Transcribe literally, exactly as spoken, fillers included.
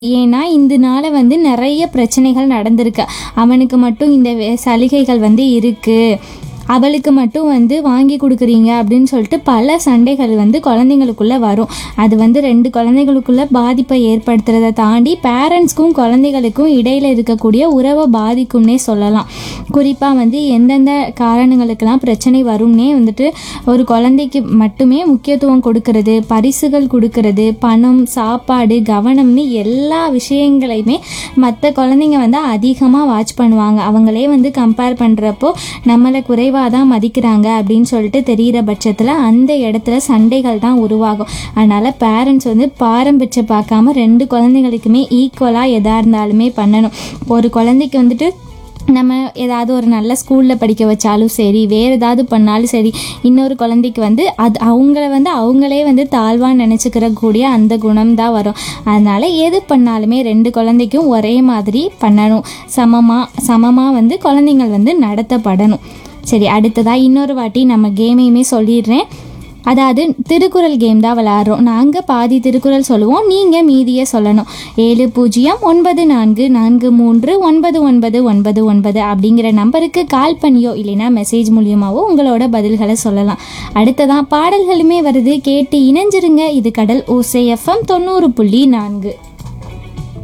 ஏன்னா இதனால வந்து நிறைய பிரச்சனைகள் நடந்திருக்கு. அவனுக்கு மட்டும் இந்த வே- சலுகைகள் வந்து இருக்கு, அவளுக்கு மட்டும் வந்து வாங்கி கொடுக்குறீங்க அப்படின்னு சொல்லிட்டு பல சண்டைகள் வந்து குழந்தைங்களுக்குள்ள வரும். அது வந்து ரெண்டு குழந்தைகளுக்குள்ள பாதிப்பை ஏற்படுத்துறதை தாண்டி பேரண்ட்ஸ்க்கும் குழந்தைகளுக்கும் இடையில இருக்கக்கூடிய உறவை பாதிக்கும்னே சொல்லலாம். குறிப்பாக வந்து எந்தெந்த காரணங்களுக்கெல்லாம் பிரச்சனை வரும்னே வந்துட்டு ஒரு குழந்தைக்கு மட்டுமே முக்கியத்துவம் கொடுக்கறது, பரிசுகள் கொடுக்கறது, பணம், சாப்பாடு, கவனம்னு எல்லா விஷயங்களையுமே மற்ற குழந்தைங்க வந்து அதிகமாக வாட்ச் பண்ணுவாங்க. அவங்களே வந்து கம்பேர் பண்ணுறப்போ நம்மளை குறைவாக தான் மதிக்கிறாங்க அப்படின்னு சொல்லிட்டு தெரிகிற பட்சத்தில் அந்த இடத்துல சண்டைகள் தான் உருவாகும். அதனால் பேரண்ட்ஸ் வந்து பாரம்பரியம் பார்க்காம ரெண்டு குழந்தைங்களுக்குமே ஈக்குவலாக எதாக இருந்தாலுமே பண்ணணும். ஒரு குழந்தைக்கு வந்துட்டு நம்ம ஏதாவது ஒரு நல்ல ஸ்கூலில் படிக்க வச்சாலும் சரி, வேறு ஏதாவது பண்ணாலும் சரி, இன்னொரு குழந்தைக்கு வந்து அது அவங்கள வந்து அவங்களே வந்து தாழ்வாக நினச்சிக்கிற கூடிய அந்த குணம் தான் வரும். அதனால் எது பண்ணாலுமே ரெண்டு குழந்தைக்கும் ஒரே மாதிரி பண்ணணும். சமமாக சமமாக வந்து குழந்தைங்கள் வந்து நடத்தப்படணும். சரி, அடுத்ததாக இன்னொரு வாட்டி நம்ம கேமையுமே சொல்லிடுறேன். அதாவது திருக்குறள் கேம் தான் விளையாடுறோம். நாங்கள் பாதி திருக்குறள் சொல்லுவோம், நீங்கள் மீதியை சொல்லணும். ஏழு பூஜ்ஜியம் ஒன்பது நான்கு நான்கு மூன்று ஒன்பது ஒன்பது ஒன்பது ஒன்பது அப்படிங்கிற நம்பருக்கு கால் பண்ணியோ இல்லைன்னா மெசேஜ் மூலியமாவோ உங்களோட பதில்களை சொல்லலாம். அடுத்ததான் பாடல்களுமே வருது, கேட்டு இணைஞ்சிருங்க. இது கடல் ஓசை எஃப்எம் தொண்ணூறு புள்ளி நான்கு.